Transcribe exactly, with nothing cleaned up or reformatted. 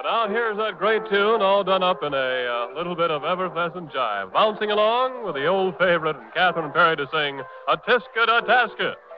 Now here's that great tune all done up in a uh, little bit of effervescent jive. Bouncing along with the old favorite and Catherine Perry to sing, A Tisket, a Tasket.